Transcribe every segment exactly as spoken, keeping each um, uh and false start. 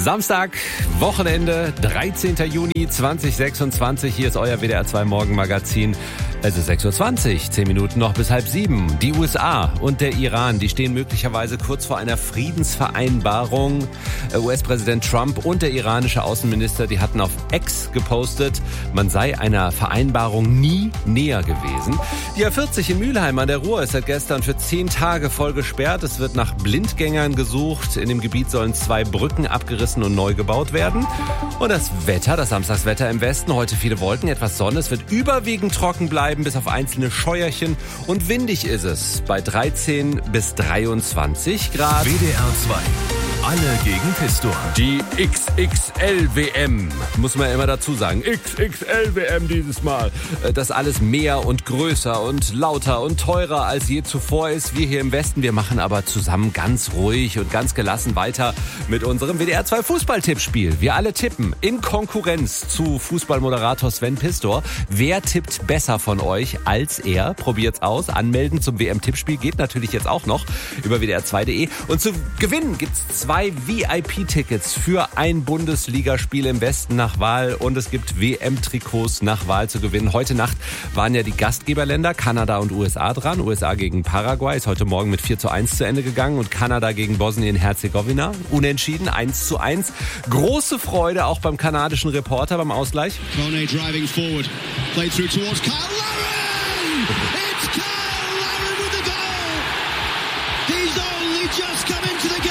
Samstag, Wochenende, dreizehnten Juni zweitausendsechsundzwanzig. Hier ist euer W D R zwei Morgenmagazin. Es ist sechs Uhr zwanzig, zehn Minuten noch bis halb sieben. Die U S A und der Iran, die stehen möglicherweise kurz vor einer Friedensvereinbarung. U S-Präsident Trump und der iranische Außenminister, die hatten auf X gepostet, man sei einer Vereinbarung nie näher gewesen. Die A vierzig in Mülheim an der Ruhr ist seit gestern für zehn Tage voll gesperrt. Es wird nach Blindgängern gesucht. In dem Gebiet sollen zwei Brücken abgerissen und neu gebaut werden. Und das Wetter, das Samstagswetter im Westen, heute viele Wolken, etwas Sonne. Es wird überwiegend trocken bleiben, bis auf einzelne Scheuerchen. Und windig ist es bei dreizehn bis dreiundzwanzig Grad. W D R zwei. Alle gegen Pistor. Die X X L W M, muss man ja immer dazu sagen. X X L W M dieses Mal. Das alles mehr und größer und lauter und teurer als je zuvor ist. Wir hier im Westen, wir machen aber zusammen ganz ruhig und ganz gelassen weiter mit unserem W D R zwei Fußballtippspiel. Wir alle tippen in Konkurrenz zu Fußballmoderator Sven Pistor. Wer tippt besser von euch als er? Probiert's aus. Anmelden zum W M-Tippspiel geht natürlich jetzt auch noch über W D R zwei Punkt de. Und zu gewinnen gibt's zwei Zwei V I P-Tickets für ein Bundesligaspiel im Westen nach Wahl und es gibt W M-Trikots nach Wahl zu gewinnen. Heute Nacht waren ja die Gastgeberländer Kanada und U S A dran. U S A gegen Paraguay ist heute Morgen mit vier zu eins zu Ende gegangen und Kanada gegen Bosnien-Herzegowina. Unentschieden, eins zu eins. Große Freude auch beim kanadischen Reporter beim Ausgleich. Kone driving forward, played through towards Kyle Larin! It's Kyle Larin with the goal! He's only just come into the game!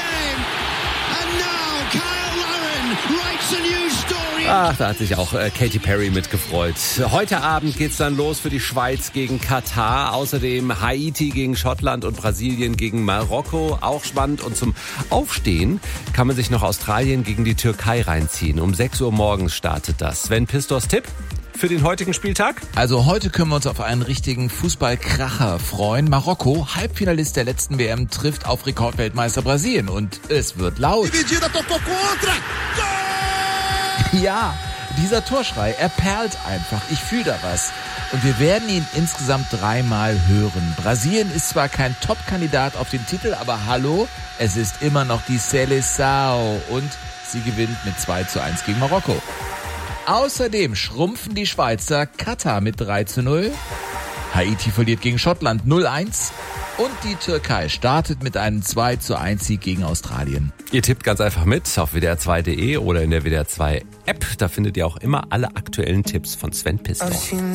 Ach, da hat sich auch äh, Katy Perry mitgefreut. Heute Abend geht's dann los für die Schweiz gegen Katar. Außerdem Haiti gegen Schottland und Brasilien gegen Marokko. Auch spannend. Und zum Aufstehen kann man sich noch Australien gegen die Türkei reinziehen. Um sechs Uhr morgens startet das. Sven Pistors Tipp für den heutigen Spieltag? Also heute können wir uns auf einen richtigen Fußballkracher freuen. Marokko, Halbfinalist der letzten W M, trifft auf Rekordweltmeister Brasilien. Und es wird laut. Ja, dieser Torschrei, er perlt einfach. Ich fühle da was. Und wir werden ihn insgesamt dreimal hören. Brasilien ist zwar kein Top-Kandidat auf den Titel, aber hallo, es ist immer noch die Seleção. Und sie gewinnt mit zwei zu eins gegen Marokko. Außerdem schrumpfen die Schweizer Katar mit drei zu null. Haiti verliert gegen Schottland null eins. Und die Türkei startet mit einem zwei zu eins Sieg gegen Australien. Ihr tippt ganz einfach mit auf W D R zwei Punkt de oder in der W D R zwei App. Da findet ihr auch immer alle aktuellen Tipps von Sven Pistor.